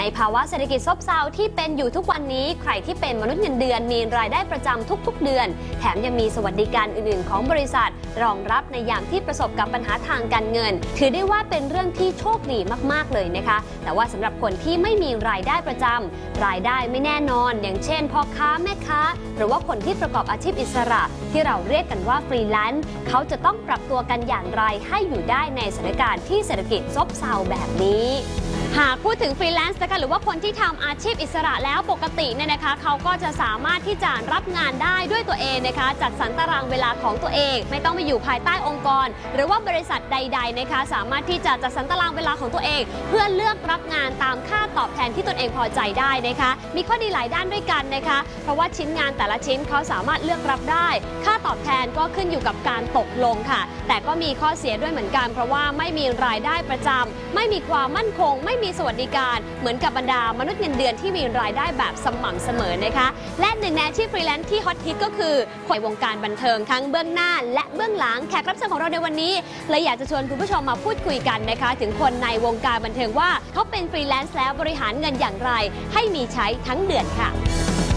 ภาวะเศรษฐกิจซบเซาที่เป็นอยู่ทุกวันนี้ใครที่เป็นมนุษย์เงินเดือนมีรายได้ประจำทุกๆเดือนแถมยังมีสวัสดิการอื่นๆของบริษัทรองรับในยามที่ประสบกับปัญหาทางการเงินถือได้ว่าเป็นเรื่องที่โชคดีมากๆเลยนะคะแต่ว่าสำหรับคนที่ไม่มีรายได้ประจำรายได้ไม่แน่นอนอย่างเช่นพ่อค้าแม่ค้าหรือว่าคนที่ประกอบอาชีพอิสระที่เราเรียกกันว่าฟรีแลนซ์เขาจะต้องปรับตัวกันอย่างไรให้อยู่ได้ในสถานการณ์ที่เศรษฐกิจซบเซาแบบนี้หากพูดถึงฟรีแลนซ์นะคะหรือว่าคนที่ทำอาชีพอิสระแล้วปกติเนี่ยนะคะเขาก็จะสามารถที่จะรับงานได้ด้วยตัวเองนะคะจัดสรรตารางเวลาของตัวเองไม่ต้องไปอยู่ภายใต้องค์กรหรือว่าบริษัทใดๆนะคะสามารถที่จะจัดสรรตารางเวลาของตัวเองเพื่อเลือกรับงานตามค่าตอบแทนที่ตนเองพอใจได้นะคะมีข้อดีหลายด้านด้วยกันนะคะเพราะว่าชิ้นงานแต่ละชิ้นเขาสามารถเลือกรับได้ค่าตอบแทนก็ขึ้นอยู่กับการตกลงค่ะแต่ก็มีข้อเสียด้วยเหมือนกันเพราะว่าไม่มีรายได้ประจำไม่มีความมั่นคงไม่มีสวัสดิการเหมือนกับบรรดามนุษย์เงินเดือนที่มีรายได้แบบสม่ำเสมอนะคะและหนึ่งในอาชีพฟรีแลนซ์ที่ฮอตฮิตก็คือคนในวงการบันเทิงทั้งเบื้องหน้าและเบื้องหลังแขกรับเชิญของเราในวันนี้เลยอยากจะชวนคุณผู้ชมมาพูดคุยกันนะคะถึงคนในวงการบันเทิงว่าเขาเป็นฟรีแลนซ์แล้วบริหารเงินอย่างไรให้มีใช้ทั้งเดือนค่ะ